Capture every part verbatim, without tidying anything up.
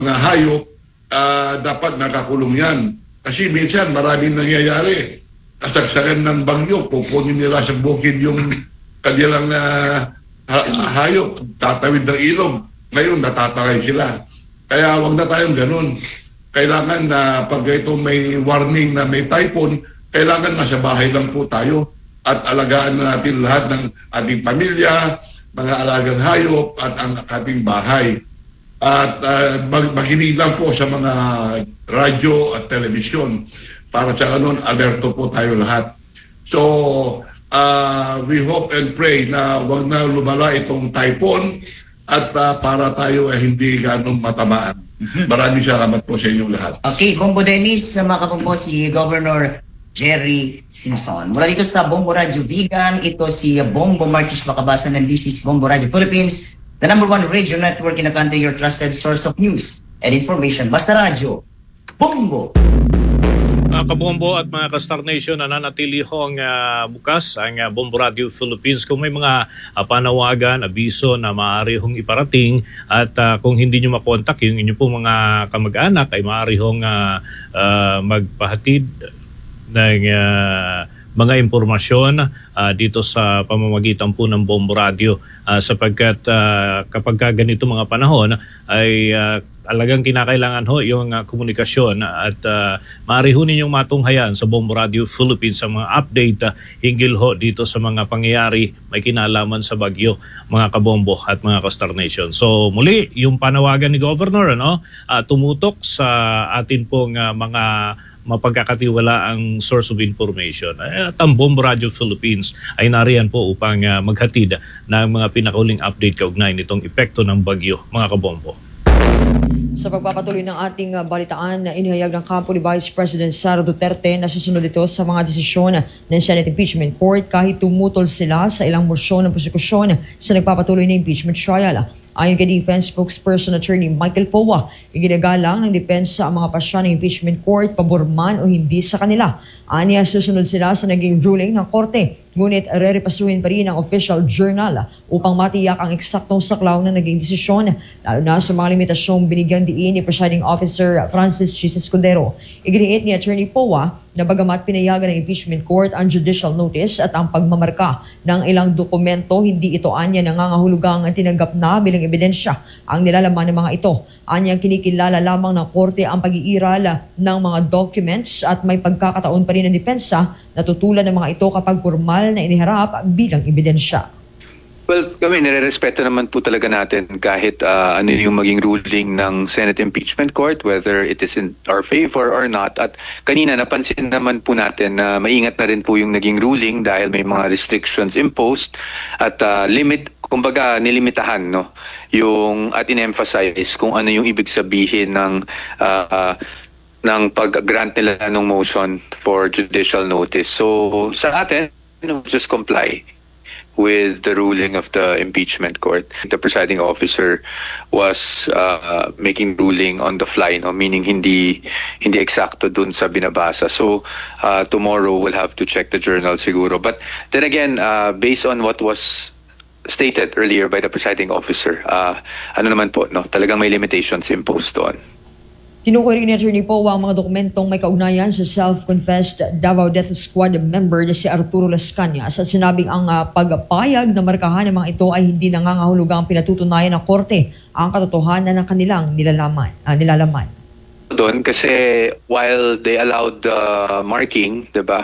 mga hayop, uh, dapat nakakulong yan. Kasi minsan maraming nangyayari. Kasagsagan ng bagyo, kukunin nila sa bukid yung kanilang uh, hayop, tatawid ng ilog. Ngayon, natatangay sila. Kaya wag na tayong ganun. Kailangan na uh, pag ito may warning na may typhoon, kailangan nasa bahay lang po tayo at alagaan na natin lahat ng ating pamilya, mga alagang hayop at ang ating bahay. At uh, makinig lang po sa mga radyo at telebisyon para sa ganun, alerto po tayo lahat. So, uh, we hope and pray na wag na lumala itong typhoon at uh, para tayo ay eh, hindi ganong matamaan. Maraming salamat po sa inyong lahat. Okay, Bombo Dennis, mga kapombo, si Governor Jerry Singson. Mula dito sa Bombo Radio Vegan, ito si Bombo Marcus Makabasa ng This is Bombo Radio Philippines, the number one radio network in the country, your trusted source of news and information. Basta Radio, Bombo! Mga kabombo at mga ka-Star Nation, nananatili ho ang uh, bukas ang uh, Bombo Radio Philippines. Kung may mga uh, panawagan, abiso na maaari hong iparating at uh, kung hindi nyo makontak yung inyo pong mga kamag-anak ay maaari hong uh, uh, magpahatid ng uh, mga impormasyon uh, dito sa pamamagitan po ng Bombo Radio uh, sapagkat uh, kapag ganito mga panahon ay uh, talagang kinakailangan ho yung uh, komunikasyon at uh, maaari ho ninyong matunghayan sa Bombo Radio Philippines sa mga update uh, hinggil ho dito sa mga pangyayari may kinalaman sa bagyo, mga kabombo at mga ka-Star Nation. So muli, yung panawagan ni Governor ano, uh, tumutok sa atin pong uh, mga mapagkakatiwala ang source of information. At ang Bombo Radio Philippines ay nariyan po upang uh, maghatid ng mga pinakauling update kaugnay nitong epekto ng bagyo, mga kabombo. Sa pagpapatuloy ng ating uh, balitaan na inihayag ng kampo ni Vice President Sara Duterte na susunod ito sa mga desisyon ng Senate Impeachment Court kahit tumutol sila sa ilang morsyon ng prosekusyon sa nagpapatuloy na impeachment trial. Ayon kay Defense Spokesperson Attorney Michael Powa, iginagalang ng depensa ang mga pasya ng impeachment court pabor man o hindi sa kanila. Aniya susunod sila sa naging ruling ng korte, ngunit rerepasuhin pa rin ang official journal upang matiyak ang eksaktong saklaw na naging desisyon, lalo na sa mga limitasyong binigyan diin ni Presiding Officer Francis Chis Escudero. Iginiit ni Attorney Powa na bagamat pinayagan ng impeachment court ang judicial notice at ang pagmamarka ng ilang dokumento, hindi ito anya nangangahulugang tinanggap na bilang ebidensya ang nilalaman ng mga ito. Anyang kinikilala lamang ng korte ang pag-iiral ng mga documents at may pagkakataon pa rin ng depensa na tutulan ng mga ito kapag formal na iniharap bilang ebidensya. Well, kami nire-respeto naman po talaga natin kahit uh, ano yung maging ruling ng Senate Impeachment Court, whether it is in our favor or not. At kanina napansin naman po natin na maingat na rin po yung naging ruling dahil may mga restrictions imposed at uh, limit, kumbaga nilimitahan no, yung at in-emphasize kung ano yung ibig sabihin ng uh, uh, ng pag-grant nila ng motion for judicial notice. So sa atin, you know, just comply with the ruling of the impeachment court. The presiding officer was uh, making ruling on the fly, no? Meaning hindi hindi eksakto dun sa binabasa. So uh, tomorrow we'll have to check the journal siguro. But then again, uh, based on what was stated earlier by the presiding officer, uh, ano naman po, no? Talagang may limitations imposed doon. Tinukoy rin ni Attorney Powa ang mga dokumentong may kaugnayan sa self-confessed Davao Death Squad member na si Arturo Las Cañas at sinabing ang uh, pagpayag na markahan ng mga ito ay hindi nangangahulugang pinatutunayan ng korte ang katotohanan ng kanilang nilalaman, uh, nilalaman. Doon kasi while they allowed the uh, marking, diba,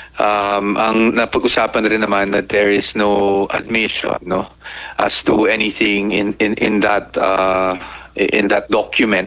um, ang napag-usapan rin naman that there is no admission no, as to anything in, in, in, that, uh, in that document.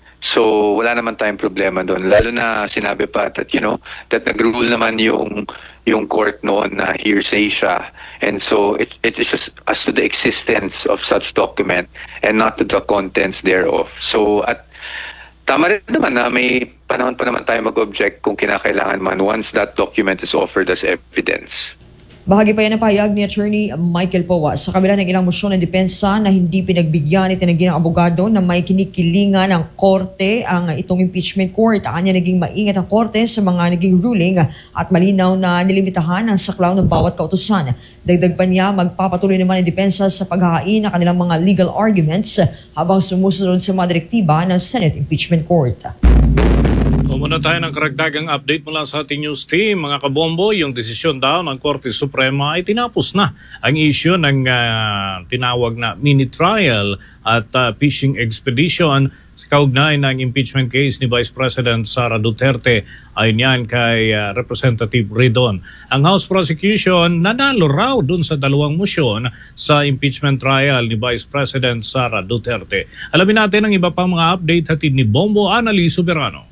So wala naman tayong problema doon, lalo na sinabi pa that you know that nag-rule naman yung yung court noon na hearsay siya, and so it it is just as to the existence of such document and not to the contents thereof. So at tama rin naman na may panahon pa naman tayo mag-object kung kinakailangan man once that document is offered as evidence. Bahagi pa yan ng pahayag ni Attorney Michael Powa sa kabila ng ilang motion ng depensa na hindi pinagbigyan at tinanggi ng abogado na may kinikilingan ng korte ang itong impeachment court. Anya naging maingat ang korte sa mga naging ruling at malinaw na nilimitahan ang saklaw ng bawat kautusan. Dagdag pa niya, magpapatuloy naman ang depensa sa paghahain ng kanilang mga legal arguments habang sumusunod sa mga direktiba ng Senate Impeachment Court. Muna tayo ng karagdagang update mula sa ating news team. Mga kabombo, yung desisyon daw ng Korte Suprema ay tinapos na ang issue ng uh, tinawag na mini-trial at uh, fishing expedition sa kaugnay ng impeachment case ni Vice President Sara Duterte. Ayon yan kay uh, Representative Ridon. Ang House Prosecution nanalo raw dun sa dalawang motion sa impeachment trial ni Vice President Sara Duterte. Alamin natin ang iba pang mga update hatid ni Bombo Annalise Soberano.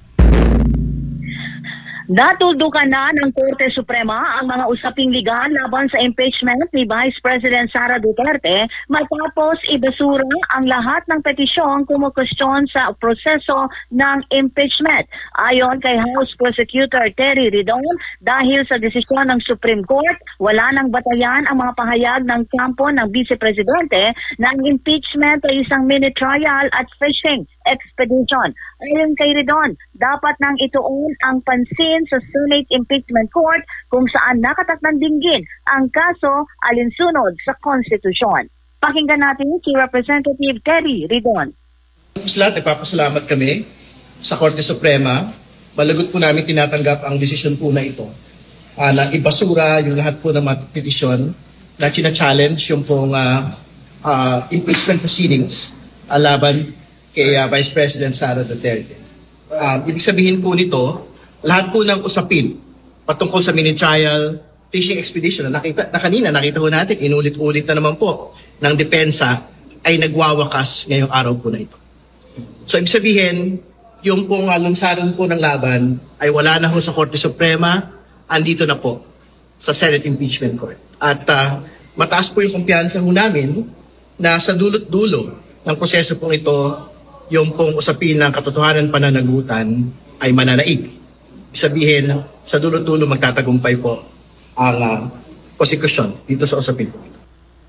Natuldukan na ng Korte Suprema ang mga usaping legal laban sa impeachment ni Vice President Sara Duterte matapos ibasura ang lahat ng petisyong kumukwestiyon sa proseso ng impeachment. Ayon kay House Prosecutor Terry Ridon, dahil sa desisyon ng Supreme Court, wala nang batayan ang mga pahayag ng kampo ng Vice Presidente na ang impeachment ay isang mini-trial at fishing expedition. Ayon kay Ridon, dapat nang ituon ang pansin sa Senate Impeachment Court kung saan nakatakdang dinggin ang kaso alinsunod sa konstitusyon. Pakinggan natin si Representative Terry Ridon. Sa lahat, nagpapasalamat kami sa Korte Suprema. Malagot po namin tinatanggap ang desisyon po na ito uh, na ibasura yung lahat po ng mga petisyon na china-challenge yung pong uh, uh, impeachment proceedings uh, laban kay uh, Vice President Sara Duterte. Um, ibig sabihin po nito, lahat po ng usapin patungkol sa mini-trial fishing expedition na, nakita, na kanina nakita po natin, inulit-ulit na naman po ng depensa ay nagwawakas ngayong araw po na ito. So ibig sabihin, yung pong uh, lunsaron po ng laban ay wala na ho sa Korte Suprema, andito na po sa Senate Impeachment Court. At uh, mataas po yung kumpiyansa ho namin na sa dulot-dulo ng proseso pong ito, yung pong usapin ng katotohanan pananagutan ay mananaig. Sabihin, sa dulo-dulo magtatagumpay po ang uh, prosecution dito sa usapin po ito.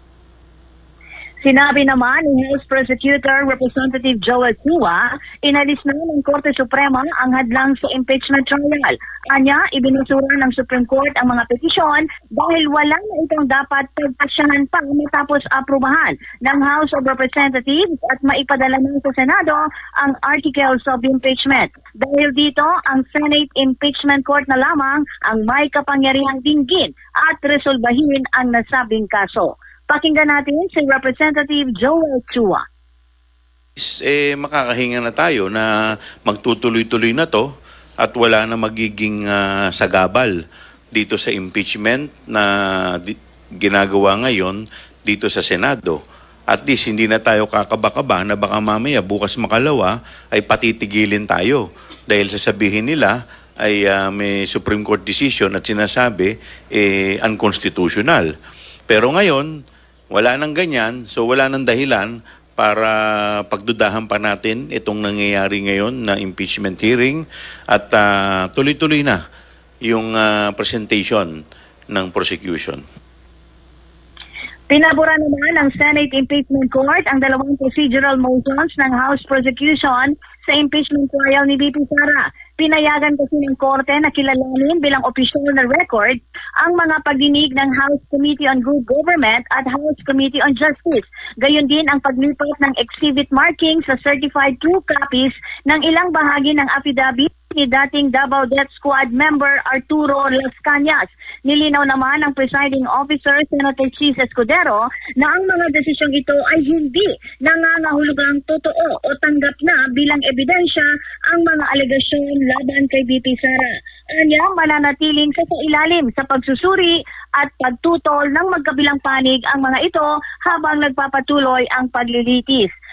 Sinabi naman ni House Prosecutor Representative Joel Chua, inalis na ng Korte Suprema ang hadlang sa impeachment trial. Anya, ibinusura ng Supreme Court ang mga petisyon dahil wala na itong dapat pagpasyahan pa matapos aprubahan ng House of Representatives at maipadala na sa Senado ang Articles of Impeachment. Dahil dito, ang Senate Impeachment Court na lamang ang may kapangyarihang dinggin at resolbahin ang nasabing kaso. Pakinggan natin si Representative Joel Chua. Eh, makakahinga na tayo na magtutuloy-tuloy na to at wala na magiging uh, sagabal dito sa impeachment na di- ginagawa ngayon dito sa Senado. At least hindi na tayo kakaba-kaba na baka mamaya bukas makalawa ay patitigilin tayo dahil sasabihin nila ay uh, may Supreme Court decision at sinasabi eh, unconstitutional. Pero ngayon, wala nang ganyan, so wala nang dahilan para pagdudahan pa natin itong nangyayari ngayon na impeachment hearing at uh, tuloy-tuloy na yung uh, presentation ng prosecution. Pinabura naman ng Senate Impeachment Court ang dalawang procedural motions ng House Prosecution sa impeachment trial ni V P Sara. Pinayagan kasi ng Korte na kilalanin bilang opisyal na record ang mga pagdinig ng House Committee on Good Government at House Committee on Justice. Gayon din ang paglipat ng exhibit marking sa certified true copies ng ilang bahagi ng affidavit ni dating Davao Death Squad member Arturo Las Cañas. Nilinaw naman ng presiding officer Senator Chis Escudero na ang mga desisyong ito ay hindi nangangahulugang totoo o tanggap na bilang ebidensya ang mga alegasyon laban kay V P Sara. Anya, mananatiling sa ilalim sa pagsusuri at pagtutol ng magkabilang panig ang mga ito habang nagpapatuloy ang paglilitis.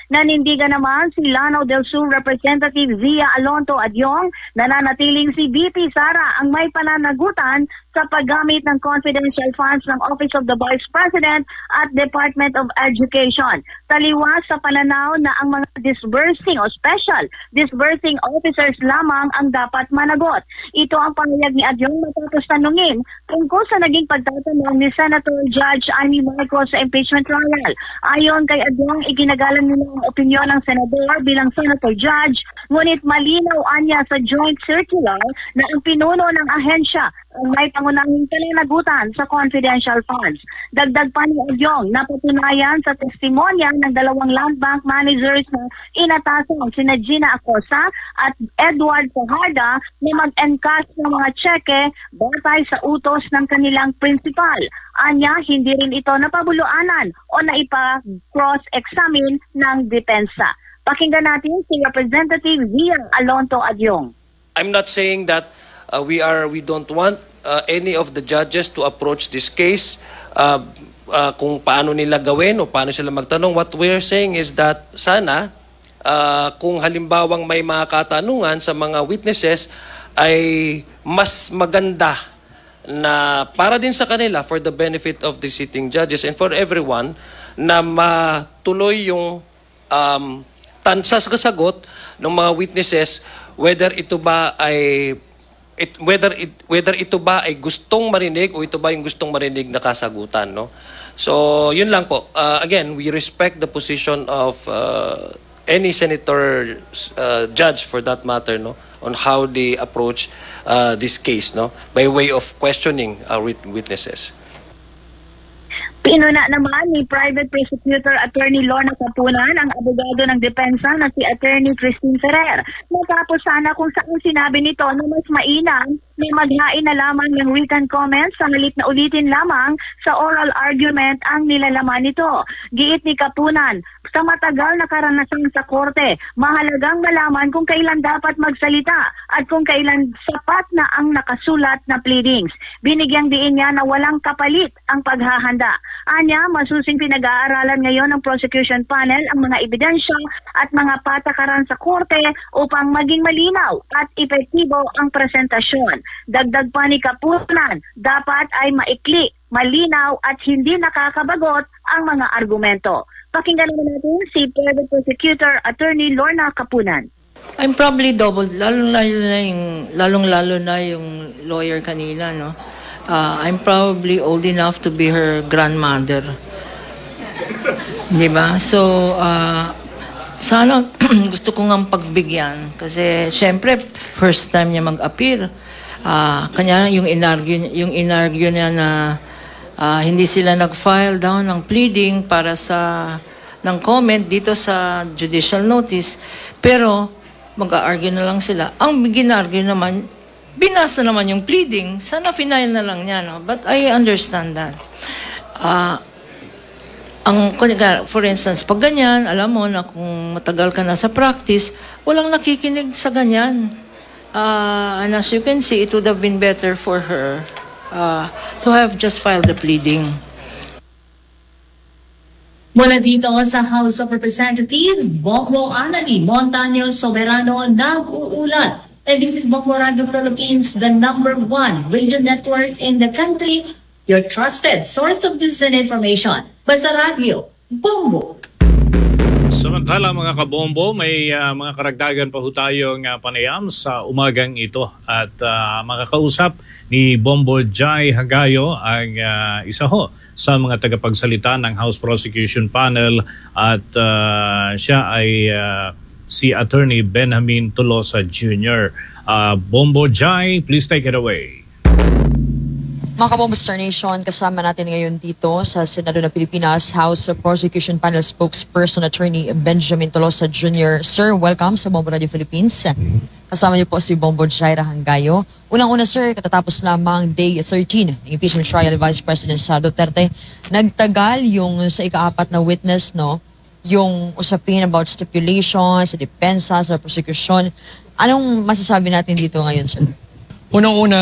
Nanindigan naman si Lanao del Sur Representative Zia Alonto Adyong na nanatiling si V P Sara ang may pananagutan sa paggamit ng confidential funds ng Office of the Vice President at Department of Education. Taliwas sa pananaw na ang mga disbursing o special disbursing officers lamang ang dapat managot. Ito ang pahayag ni Adyong matapos tanungin tungkol sa naging pagtatanong ni Senator Judge Amy Marcos sa impeachment trial. Ayon kay Adyong, iginagalang nila ang opinyon ng senador bilang senator judge, ngunit malinaw anya sa joint circular na ang pinuno ng ahensya ang may pangunahing pananagutan sa confidential funds. Dagdag pa ni Adyong, napatunayan sa testimonya ng dalawang land bank managers na inatasang sina Gina Acosta at Edward Fajarda na mag-encash ng mga tseke batay sa utos ng kanilang principal. Anya, hindi rin ito napabuluanan o naipa-cross-examine ng depensa. Pakinggan natin si Representative Zia Alonto Adyong. I'm not saying that uh, we are we don't want uh, any of the judges to approach this case uh, uh, kung paano nila gawin o paano sila magtanong. What we're saying is that sana uh, kung halimbawang may mga katanungan sa mga witnesses ay mas maganda na para din sa kanila, for the benefit of the sitting judges and for everyone, na matuloy yung um, tansasagot ng mga witnesses, whether ito ba ay it, whether it, whether ito ba ay gustong marinig o ito ba yung gustong marinig na kasagutan, no? So yun lang po. Uh, again, we respect the position of uh, any senator, uh, judge for that matter, no, on how they approach uh, this case, no, by way of questioning our witnesses. Pinuna naman ni Private Prosecutor Attorney Lorna Capunan ang abogado ng depensa na si Attorney Christine Ferrer. Matapos sana kung saan sinabi nito na mas mainam na maghain na lamang ng written comments sa halip na ulitin lamang sa oral argument ang nilalaman nito. Giit ni Capunan, sa matagal na karanasan sa korte, mahalagang malaman kung kailan dapat magsalita at kung kailan sapat na ang nakasulat na pleadings. Binigyang diin niya na walang kapalit ang paghahanda. Anya, masusing pinag-aaralan ngayon ng prosecution panel ang mga ebidensya at mga patakaran sa korte upang maging malinaw at epektibo ang presentasyon. Dagdag pa ni Capunan, dapat ay maikli, malinaw at hindi nakakabagot ang mga argumento. Pakinggan naman natin si Private Prosecutor Attorney Lorna Capunan. I'm probably double, lalong-lalo na yung, lalong-lalo na yung lawyer kanina, no? Uh, I'm probably old enough to be her grandmother. Di ba? So, uh, sana gusto ko nga pagbigyan. Kasi, syempre, first time niya mag-appear. Uh, kanya, yung inargue, yung inargue niya na uh, hindi sila nag-file down ng pleading para sa, ng comment dito sa judicial notice. Pero, mag-argue na lang sila. Ang ginargue naman, binasa naman yung pleading. Sana final na lang niya, no? But I understand that. Uh, ang, for instance, pag ganyan, alam mo na kung matagal ka na sa practice, walang nakikinig sa ganyan. Uh, and as you can see, it would have been better for her uh, to have just filed the pleading. Mula dito sa House of Representatives, Bongbong Anani Montaño Soberano nag-uulat. And this is Bongbong Radio Philippines, the number one radio network in the country, your trusted source of news and information. Basta Radio, Bombo. Samantala mga kabombo, may uh, mga karagdagan pa ho tayong uh, panayam sa umagang ito. At uh, makakausap ni Bombo Jai Hagayo ang uh, isa ho sa mga tagapagsalita ng House Prosecution Panel at uh, siya ay uh, si Attorney Benjamin Tolosa Junior Uh, Bombo Jai, please take it away. Mga kabombo Star Nation, kasama natin ngayon dito sa Senado ng Pilipinas, House of Prosecution Panel Spokesperson Attorney Benjamin Tolosa Junior Sir, welcome sa Bombo Radio Philippines. Kasama niyo po si Bombo Jai Hagayo. Unang-una sir, katatapos lamang day thirteen ng impeachment trial ni Vice President Sara Duterte. Nagtagal yung sa ikaapat na witness, no? Yung usapin about stipulation, sa depensa, sa prosecution. Anong masasabi natin dito ngayon, sir? Unang-una,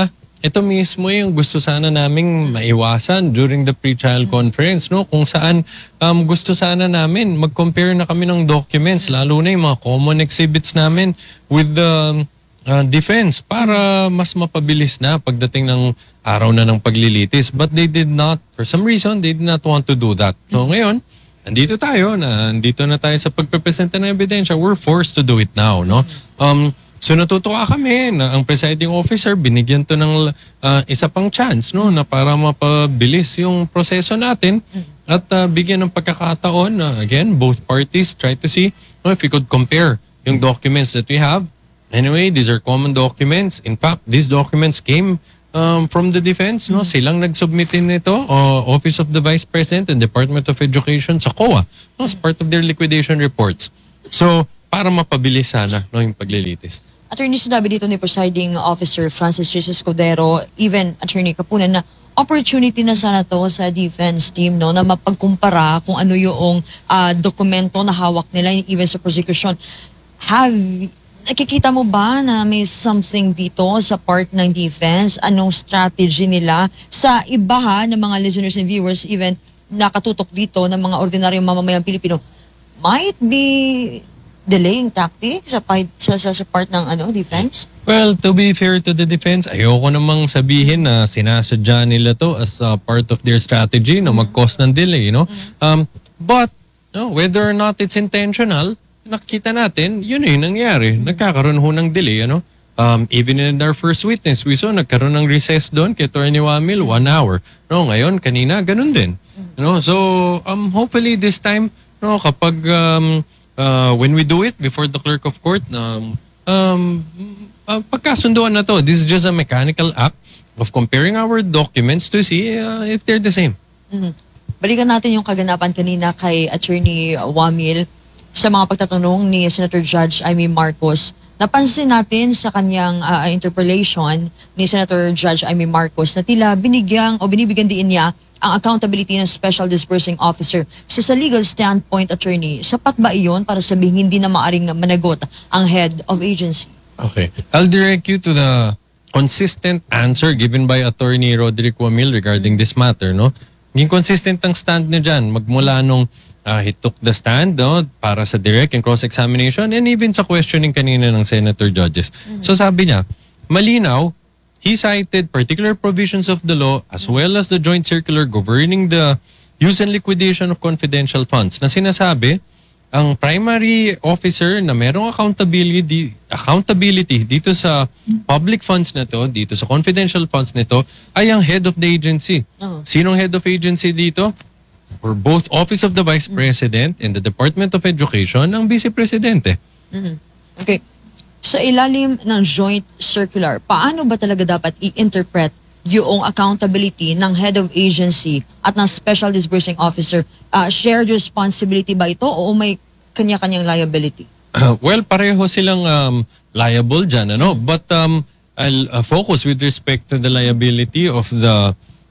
ito mismo yung gusto sana naming maiwasan during the pre-trial conference, no? Kung saan um, gusto sana namin mag-compare na kami ng documents, lalo na yung mga common exhibits namin with the uh, defense para mas mapabilis na pagdating ng araw na ng paglilitis. But they did not, for some reason, they did not want to do that. So ngayon, andito tayo, na andito na tayo sa pagpepresenta ng ebidensya. We're forced to do it now, no? Um, So natutuwa kami na ang presiding officer binigyan to ng uh, isa pang chance, no, na para mapabilis yung proseso natin at uh, bigyan ng pagkakataon na uh, again both parties try to see no, if we could compare yung documents that we have. Anyway, these are common documents. In fact, these documents came um, from the defense, no. Silang nag-submit nito, uh, Office of the Vice President and Department of Education sa C O A, no, as part of their liquidation reports. So para mapabilis sana no, yung paglilitis. Attorney, sinabi dito ni Presiding Officer Francis J. Escudero, even Attorney Kapunan, na opportunity na sana to sa defense team, no, na mapagkumpara kung ano yung uh, dokumento na hawak nila, even sa prosecution. Have, nakikita mo ba na may something dito sa part ng defense? Anong strategy nila? Sa iba ha, ng mga listeners and viewers, even nakatutok dito ng mga ordinaryong mamamayang Pilipino, might be delaying tactic sa, sa, sa, sa part ng ano, defense? Well, to be fair to the defense, ayoko namang sabihin na sinasadya nila to as uh, part of their strategy na mm-hmm. mag-cause ng delay, no? Mm-hmm. Um, but, no, whether or not it's intentional, nakikita natin, yun yung nangyari. Mm-hmm. Nagkakaroon ho ng delay, ano? Um, even in our first witness, we saw nagkaroon ng recess doon kay Attorney Wamil, one hour. No, ngayon, kanina, ganun din. Mm-hmm. No? So, um, hopefully this time, no, kapag um, Uh, when we do it before the clerk of court, um, um, uh, pagkasunduan na to. This is just a mechanical act of comparing our documents to see uh, if they're the same. Mm-hmm. Balikan natin yung kaganapan kanina kay Attorney Wamil sa mga pagtatanong ni Senator Judge Amy Marcos. Napansin natin sa kanyang uh, interpellation ni Senator Judge Amy Marcos na tila binigyang o binibigyan din niya ang accountability ng Special Disbursing Officer. So sa legal standpoint, Attorney, sapat ba iyon para sabihin hindi na maaring managot ang head of agency? Okay. I'll direct you to the consistent answer given by Attorney Roderick Wamil regarding this matter, no? Yung consistent ang stand niya dyan, magmula nung uh, he took the stand, no, para sa direct and cross-examination and even sa questioning kanina ng senator judges. Mm-hmm. So sabi niya, malinaw, he cited particular provisions of the law as well as the joint circular governing the use and liquidation of confidential funds na sinasabi, ang primary officer na merong accountability accountability dito sa public funds na to, dito sa confidential funds nito, ay ang head of the agency. Uh-huh. Sinong head of agency dito? For both Office of the Vice President and the Department of Education, ang Vice Presidente. Mm-hmm. Okay. Sa ilalim ng joint circular, paano ba talaga dapat i-interpret yung accountability ng head of agency at ng special disbursing officer? Uh, shared responsibility ba ito o may kanya-kanyang liability? Uh, well, pareho silang um, liable dyan, ano? But um, I'll uh, focus with respect to the liability of the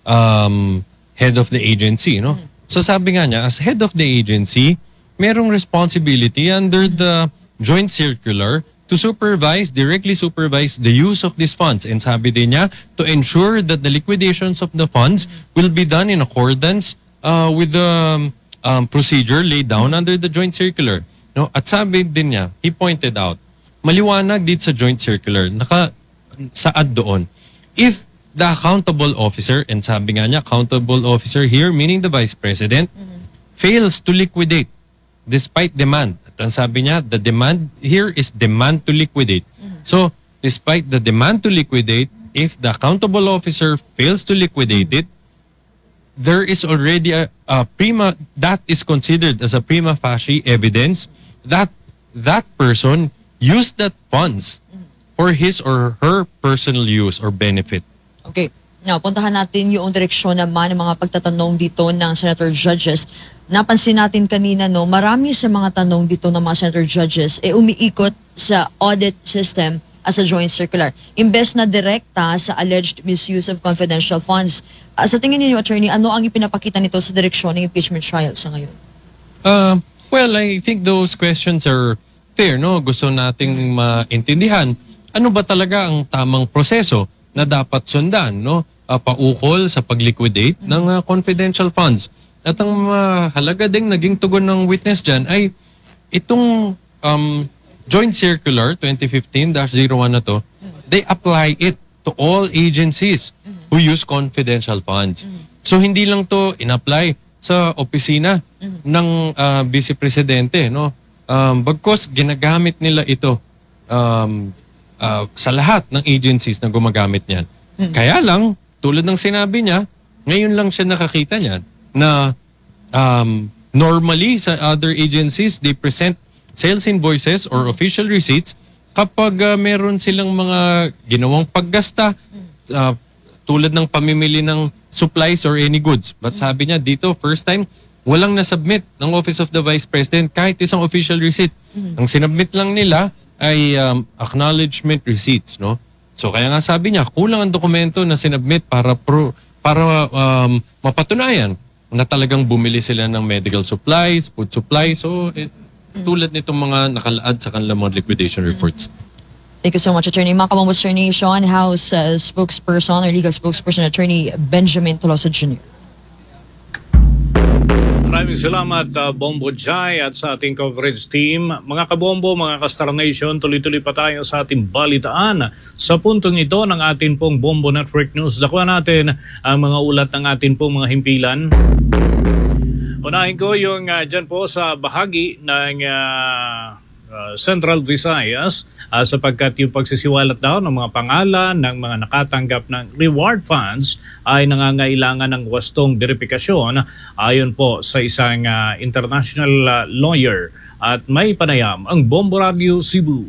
um, head of the agency, no? Mm-hmm. So sabi nga niya, as head of the agency, merong responsibility under the joint circular to supervise, directly supervise the use of these funds. And sabi din niya, to ensure that the liquidations of the funds will be done in accordance uh, with the um, um, procedure laid down under the joint circular. No? At sabi din niya, he pointed out, maliwanag dito sa joint circular, naka saad doon, if the accountable officer, and sabi nga niya, accountable officer here, meaning the Vice President, mm-hmm. fails to liquidate despite demand. At ang sabi niya, the demand here is demand to liquidate. Mm-hmm. So, despite the demand to liquidate, if the accountable officer fails to liquidate it, there is already a, a prima, that is considered as a prima facie evidence that that person used that funds mm-hmm. for his or her personal use or benefit. Okay. Now, puntahan natin yung direksyon naman ng mga pagtatanong dito ng Senator Judges. Napansin natin kanina, no, marami sa mga tanong dito ng mga Senator Judges eh umiikot sa audit system as a joint circular. Imbes na direkta sa alleged misuse of confidential funds. Uh, sa tingin niyo, Attorney, ano ang ipinapakita nito sa direksyon ng impeachment trial sa ngayon? Uh, well, I think those questions are fair, no? Gusto nating maintindihan ano ba talaga ang tamang proseso na dapat sundan, no? Uh, paukol sa pag-liquidate ng uh, confidential funds. At ang mahalaga uh, ding naging tugon ng witness dyan ay itong um, Joint Circular twenty fifteen dash zero one na to, they apply it to all agencies who use confidential funds. So hindi lang to in-apply sa opisina ng uh, Vice Presidente, no? Um, bagkos ginagamit nila ito um, uh, sa lahat ng agencies na gumagamit niyan. Kaya lang, tulad ng sinabi niya, ngayon lang siya nakakita niyan na um, normally sa other agencies, they present sales invoices or official receipts kapag uh, meron silang mga ginawang paggasta uh, tulad ng pamimili ng supplies or any goods. But sabi niya dito, first time, walang nasubmit ng Office of the Vice President kahit isang official receipt. Ang sinubmit lang nila ay um, acknowledgement receipts, no? So kaya nga sabi niya, kulang ang dokumento na sinubmit para pro, para um, mapatunayan na talagang bumili sila ng medical supplies, food supplies. So it, tulad nitong mga nakalaad sa kanilang mga liquidation reports. Thank you so much, Attorney Makabong Nation, House uh, spokesperson or legal spokesperson, Attorney Benjamin Tolosa Junior Maraming salamat, uh, Bombo Jai, at sa ating coverage team. Mga kabombo, mga ka-Star Nation, tuloy-tuloy pa tayo sa ating balitaan. Sa puntong ito ng atin pong Bombo Network News, dakuha natin ang mga ulat ng atin pong mga himpilan. Unahin ko yung uh, dyan po sa bahagi ng uh, uh, Central Visayas uh, sapagkat yung pagsisiwalat daw ng mga pangalan ng mga nakatanggap ng reward funds ay nangangailangan ng wastong verifikasyon ayon po sa isang uh, international uh, lawyer at may panayam ang Bombo Radio Cebu.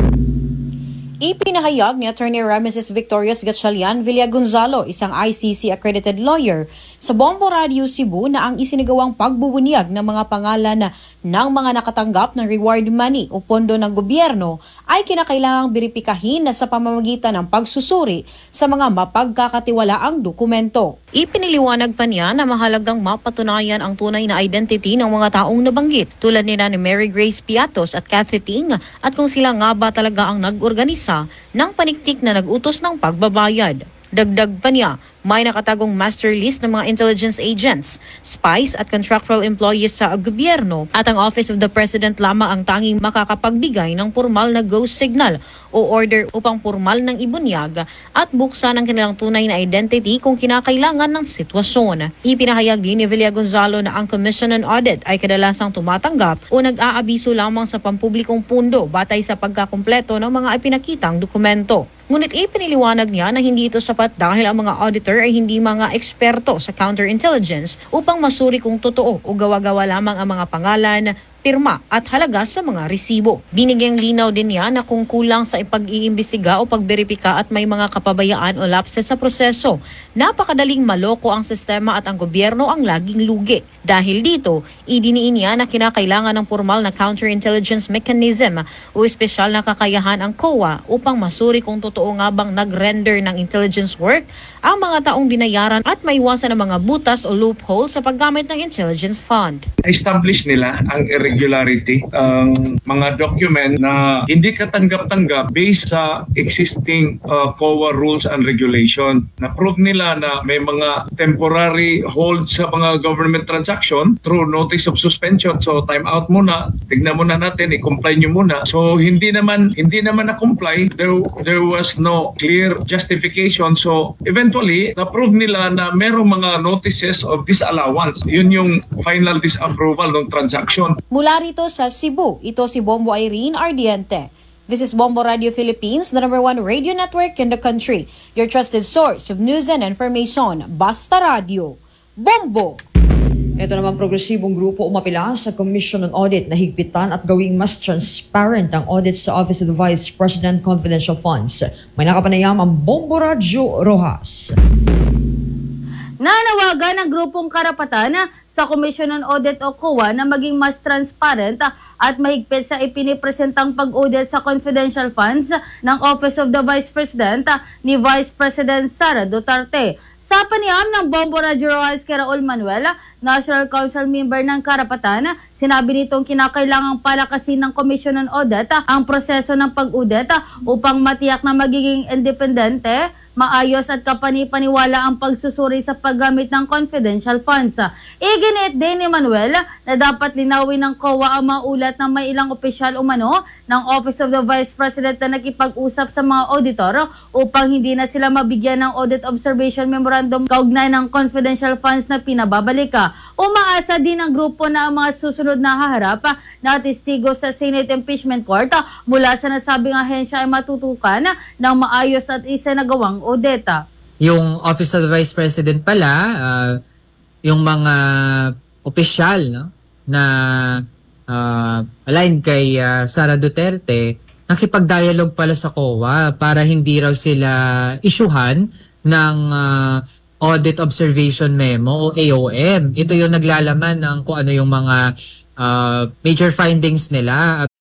Ipinahayag ni Attorney Rameses Victorious Gatchalian Villagonzalo, isang I C C-accredited lawyer, sa Bombo Radio Cebu na ang isinagawang pagbubunyag ng mga pangalan ng mga nakatanggap ng reward money o pondo ng gobyerno ay kinakailangang beripikahin na sa pamamagitan ng pagsusuri sa mga mapagkakatiwalaang dokumento. Ipiniliwanag pa niya na mahalagang mapatunayan ang tunay na identity ng mga taong nabanggit tulad nila ni Mary Grace Piatos at Kathy Ting at kung sila nga ba talaga ang nag-organisa ng paniktik na nag-utos ng pagbabayad. Dagdag pa niya, may nakatagong master list ng mga intelligence agents, spies at contractual employees sa gobyerno at ang Office of the President lamang ang tanging makakapagbigay ng formal na go signal o order upang formal ng ibunyag at buksan ang kanilang tunay na identity kung kinakailangan ng sitwasyon. Ipinahayag din ni Villagonzalo na ang Commission on Audit ay kadalasang tumatanggap o nag-aabiso lamang sa pampublikong pundo batay sa pagkakumpleto ng mga ipinakitang dokumento. Ngunit ipiniliwanag niya na hindi ito sapat dahil ang mga auditor ay hindi mga eksperto sa counterintelligence upang masuri kung totoo o gawa-gawa lamang ang mga pangalan, pirma at halaga sa mga resibo. Binigyang linaw din niya na kung kulang sa ipag-iimbestiga o pagberipika at may mga kapabayaan o lapses sa proseso, napakadaling maloko ang sistema at ang gobyerno ang laging lugi. Dahil dito, idiniin niya na kinakailangan ng formal na counterintelligence mechanism o espesyal na kakayahan ang C O A upang masuri kung totoo nga bang nag-render ng intelligence work ang mga taong binayaran at maiwasan ang mga butas o loophole sa paggamit ng intelligence fund. Establish nila ang irregularity, ang mga document na hindi katanggap-tanggap based sa existing uh, C O A rules and regulation. Na-prove nila na may mga temporary hold sa mga government transaction through notice of suspension. So time out muna, tignan muna natin, i-comply nyo muna. So hindi naman hindi naman na-comply, there, there was no clear justification. So eventually, na-prove nila na merong mga notices of disallowance. Yun yung final disapproval ng transaction. Mula rito sa Cebu, ito si Bombo Irene Ardiente. This is Bombo Radio Philippines, the number one radio network in the country. Your trusted source of news and information. Basta Radio. Bombo! Ito naman progresibong grupo umapila sa Commission on Audit na higpitan at gawing mas transparent ang audit sa Office of the Vice President Confidential Funds. May nakapanayam ang Bombo Radio Rojas. Nanawagan ng grupong karapatan sa Commission on Audit o C O A na maging mas transparent at mahigpit sa ipinipresentang pag-audit sa confidential funds ng Office of the Vice President ni Vice President Sara Duterte. Sa panayam ng Bombo Radio Rojas kay Raul Manuel, National Council member ng Karapatan, sinabi nitong kinakailangang palakasin ng Commission on Audit ang proseso ng pag-audit upang matiyak na magiging independente, maayos at kapani-paniwala ang pagsusuri sa paggamit ng confidential funds. Iginit din ni Manuel na dapat linawin ng C O A ang mga ulat ng may ilang opisyal umano ng Office of the Vice President na nakipag-usap sa mga auditor upang hindi na sila mabigyan ng Audit Observation Memorandum kaugnay ng confidential funds na pinababalik. Umaasa din ang grupo na ang mga susunod na haharap na testigo sa Senate Impeachment Court mula sa nasabing ahensya ay matutukan ng maayos at isinagawang audit. Yung Office of the Vice President pala, uh, yung mga opisyal no, na uh, aligned kay uh, Sara Duterte, nakipag-dialogue pala sa C O A para hindi raw sila isyuhan ng uh, Audit Observation Memo o A O M. Ito yung naglalaman ng kung ano yung mga uh, major findings nila